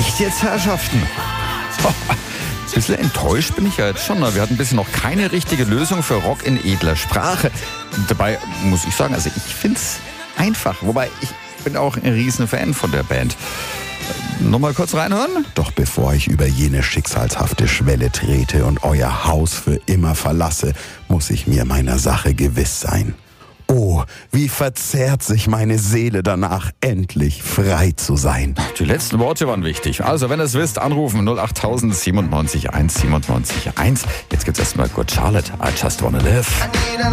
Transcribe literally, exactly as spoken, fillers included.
Echt jetzt, Herrschaften? Ein bisschen enttäuscht bin ich ja jetzt schon. Wir hatten bisher noch keine richtige Lösung für Rock in edler Sprache. Dabei muss ich sagen, also ich finde es einfach. Wobei, ich bin auch ein riesen Fan von der Band. Nochmal kurz reinhören? Doch bevor ich über jene schicksalshafte Schwelle trete und euer Haus für immer verlasse, muss ich mir meiner Sache gewiss sein. Oh, wie verzehrt sich meine Seele danach, endlich frei zu sein. Die letzten Worte waren wichtig. Also, wenn ihr es wisst, anrufen null acht tausend siebenundneunzig eins siebenundneunzig eins. Jetzt gibt's erstmal Good Charlotte, I Just Wanna Live.